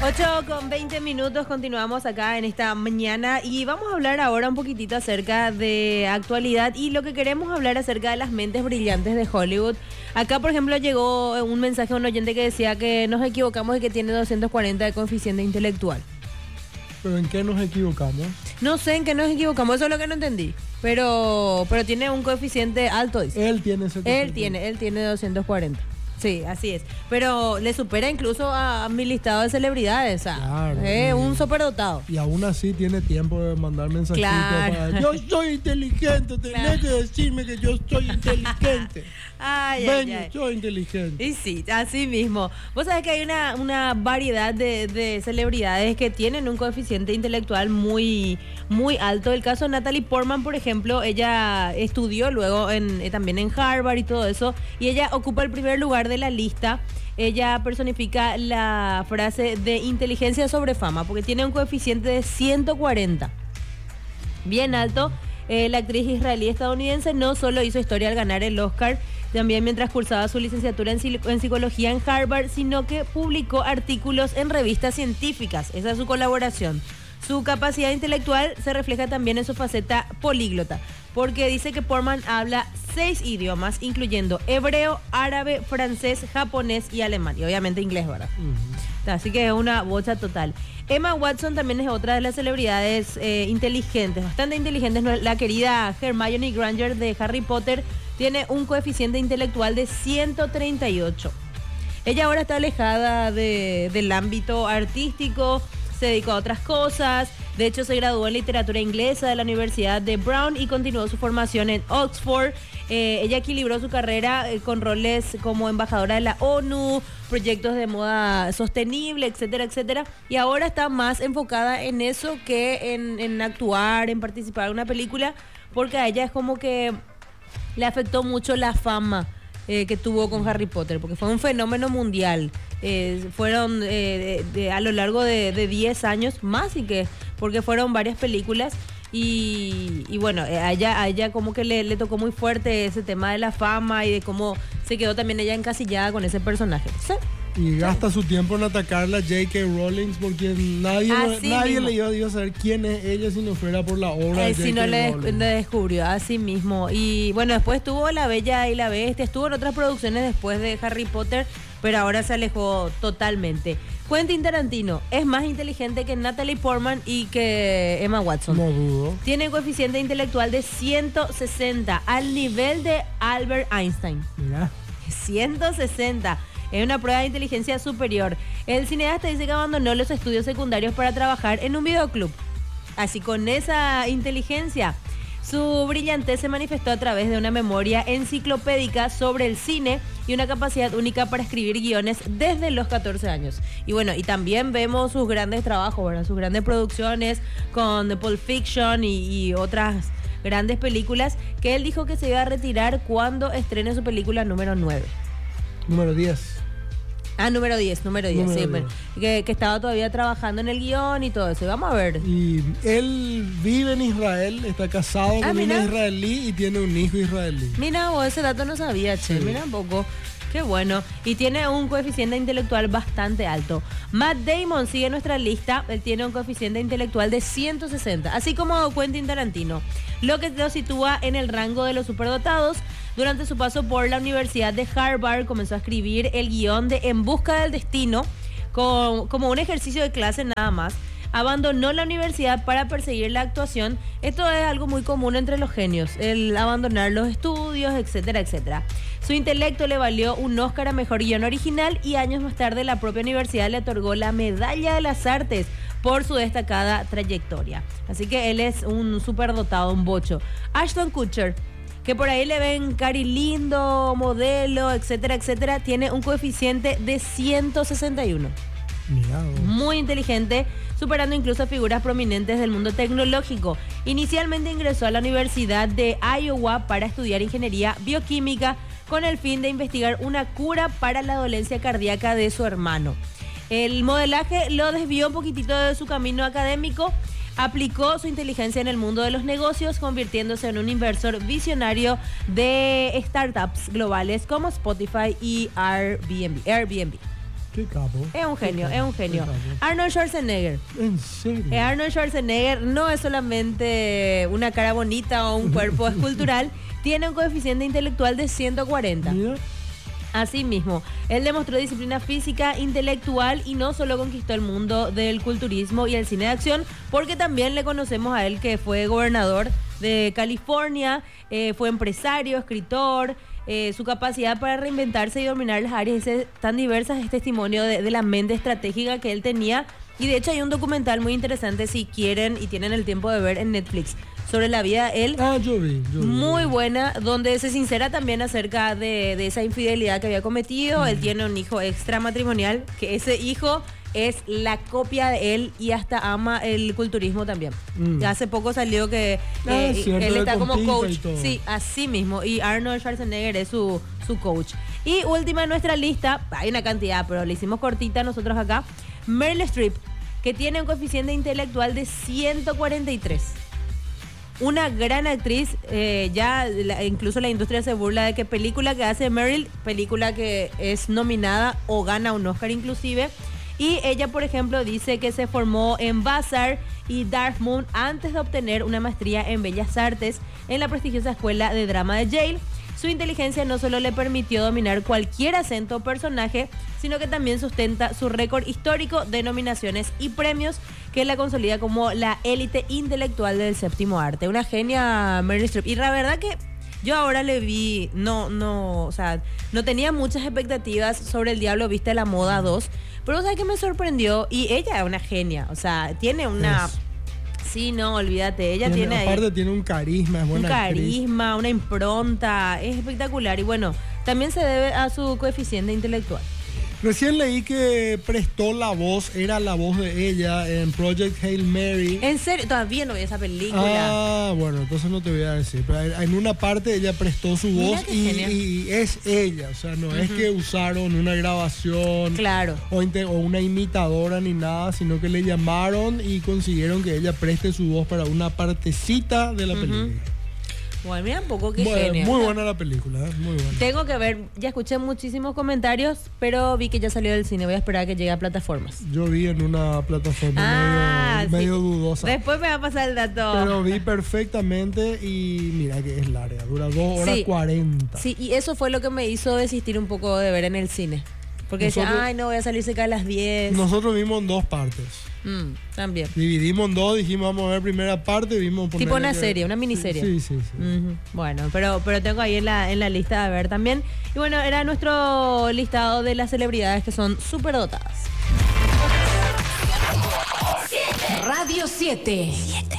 8:20, continuamos acá en esta mañana y vamos a hablar ahora un poquitito acerca de actualidad y lo que queremos hablar acerca de las mentes brillantes de Hollywood. Acá, por ejemplo, llegó un mensaje a un oyente que decía que nos equivocamos y que tiene 240 de coeficiente intelectual. ¿Pero en qué nos equivocamos? No sé en qué nos equivocamos, eso es lo que no entendí. Pero tiene un coeficiente alto, dice. Él tiene ese coeficiente. Él tiene 240. Sí, así es. Pero le supera incluso a mi listado de celebridades. Claro, un superdotado. Y aún así tiene tiempo de mandar mensajitos para... Yo soy inteligente, tenés que decirme que yo soy inteligente. Soy inteligente. Y sí, así mismo. Vos sabés que hay una variedad de celebridades que tienen un coeficiente intelectual muy, muy alto. El caso de Natalie Portman, por ejemplo, ella estudió luego también en Harvard y todo eso. Y ella ocupa el primer lugar de la lista. Ella personifica la frase de inteligencia sobre fama, porque tiene un coeficiente de 140. Bien alto. La actriz israelí-estadounidense no solo hizo historia al ganar el Oscar, también mientras cursaba su licenciatura en psicología en Harvard, sino que publicó artículos en revistas científicas. Esa es su colaboración. Su capacidad intelectual se refleja también en su faceta políglota, porque dice que Portman habla 6 idiomas, incluyendo hebreo, árabe, francés, japonés y alemán. Y obviamente inglés, ¿verdad? Así que es una bocha total. Emma Watson también es otra de las celebridades inteligentes, bastante inteligentes. La querida Hermione Granger de Harry Potter tiene un coeficiente intelectual de 138. Ella ahora está alejada del ámbito artístico, se dedicó a otras cosas. De hecho, se graduó en literatura inglesa de la Universidad de Brown y continuó su formación en Oxford. Ella equilibró su carrera con roles como embajadora de la ONU, proyectos de moda sostenible, etcétera, etcétera. Y ahora está más enfocada en eso que en actuar, en participar en una película, porque a ella es como que le afectó mucho la fama que tuvo con Harry Potter, porque fue un fenómeno mundial. Fueron a lo largo de 10 años más, y que porque fueron varias películas y bueno, a ella como que le tocó muy fuerte ese tema de la fama y de cómo se quedó también ella encasillada con ese personaje. ¿Sí? Y gasta su tiempo en atacarla a J.K. Rowling, porque nadie le iba a saber quién es ella si no fuera por la obra de J.K. Si no le Rowling. descubrió, así mismo. Y bueno, después tuvo La Bella y la Bestia, estuvo en otras producciones después de Harry Potter, pero ahora se alejó totalmente. Quentin Tarantino es más inteligente que Natalie Portman y que Emma Watson. No dudo. Tiene un coeficiente intelectual de 160, al nivel de Albert Einstein. Mira. 160. Es una prueba de inteligencia superior. El cineasta dice que abandonó los estudios secundarios para trabajar en un videoclub. Así, con esa inteligencia, su brillantez se manifestó a través de una memoria enciclopédica sobre el cine y una capacidad única para escribir guiones desde los 14 años. Y bueno, y también vemos sus grandes trabajos, ¿verdad? Sus grandes producciones con The Pulp Fiction y otras grandes películas, que él dijo que se iba a retirar cuando estrene su película número 9. Número 10. Número 10, sí. Que estaba todavía trabajando en el guión y todo eso. Y vamos a ver. Y él vive en Israel, está casado con una israelí y tiene un hijo israelí. Mira, vos ese dato no sabía, che. Sí. Mira un poco. Qué bueno. Y tiene un coeficiente intelectual bastante alto. Matt Damon sigue nuestra lista. Él tiene un coeficiente intelectual de 160, así como Quentin Tarantino, lo que lo sitúa en el rango de los superdotados. Durante su paso por la Universidad de Harvard, comenzó a escribir el guión de En busca del destino como un ejercicio de clase nada más. Abandonó la universidad para perseguir la actuación. Esto es algo muy común entre los genios, el abandonar los estudios, etcétera, etcétera. Su intelecto le valió un Oscar a Mejor Guión Original y años más tarde la propia universidad le otorgó la Medalla de las Artes por su destacada trayectoria. Así que él es un superdotado, un bocho. Ashton Kutcher, que por ahí le ven cari lindo, modelo, etcétera, etcétera, tiene un coeficiente de 161. Mirá, muy inteligente, superando incluso a figuras prominentes del mundo tecnológico. Inicialmente ingresó a la Universidad de Iowa para estudiar ingeniería bioquímica con el fin de investigar una cura para la dolencia cardíaca de su hermano. El modelaje lo desvió un poquitito de su camino académico. Aplicó su inteligencia en el mundo de los negocios, convirtiéndose en un inversor visionario de startups globales como Spotify y Airbnb. Qué capo. Es un genio, es un genio. Arnold Schwarzenegger. ¿En serio? Arnold Schwarzenegger no es solamente una cara bonita o un cuerpo escultural, tiene un coeficiente intelectual de 140. Mira. Así mismo, él demostró disciplina física, intelectual y no solo conquistó el mundo del culturismo y el cine de acción, porque también le conocemos a él que fue gobernador de California, fue empresario, escritor. Su capacidad para reinventarse y dominar las áreas tan diversas es testimonio de la mente estratégica que él tenía. Y de hecho hay un documental muy interesante, si quieren y tienen el tiempo de ver, en Netflix, sobre la vida de él. Yo vi. Muy buena, donde se sincera también acerca de esa infidelidad que había cometido. Él tiene un hijo extramatrimonial, que ese hijo es la copia de él y hasta ama el culturismo también. Hace poco salió que cierto, él está como coach. Sí, así mismo. Y Arnold Schwarzenegger es su coach. Y última en nuestra lista, hay una cantidad, pero le hicimos cortita nosotros acá. Meryl Streep, que tiene un coeficiente intelectual de 143. Una gran actriz, incluso la industria se burla de que película que hace Meryl, película que es nominada o gana un Oscar inclusive. Y ella, por ejemplo, dice que se formó en Vassar y Dartmouth antes de obtener una maestría en Bellas Artes en la prestigiosa escuela de drama de Yale. Su inteligencia no solo le permitió dominar cualquier acento o personaje, sino que también sustenta su récord histórico de nominaciones y premios, que la consolida como la élite intelectual del séptimo arte. Una genia, Meryl Streep. Y la verdad que yo ahora le vi, no tenía muchas expectativas sobre El Diablo Viste la Moda 2, pero ¿sabes qué me sorprendió? Y ella es una genia, o sea, tiene una... Sí, no, olvídate, ella tiene aparte tiene un carisma, es buena actriz. Un carisma, una impronta, es espectacular. Y bueno, también se debe a su coeficiente intelectual. Recién leí que prestó la voz, era la voz de ella en Project Hail Mary. ¿En serio? Todavía no vi esa película. Bueno, entonces no te voy a decir. Pero en una parte ella prestó su voz y es ella. O sea, no es que usaron una grabación. Claro. O una imitadora ni nada, sino que le llamaron y consiguieron que ella preste su voz para una partecita de la película. Bueno, mira un poco qué genio. Muy buena la película, muy buena. Tengo que ver, ya escuché muchísimos comentarios, pero vi que ya salió del cine. Voy a esperar a que llegue a plataformas. Yo vi en una plataforma medio dudosa. Después me va a pasar el dato. Pero vi perfectamente y mira que es larga, dura 2 horas 40. Sí, y eso fue lo que me hizo desistir un poco de ver en el cine. Porque decía, no, voy a salir cerca de las 10. Nosotros vimos en 2 partes. También. Dividimos en 2, dijimos vamos a ver primera parte, vimos tipo una serie, una miniserie. Sí. Bueno, pero tengo ahí en la lista de ver también. Y bueno, era nuestro listado de las celebridades que son superdotadas. Radio 7.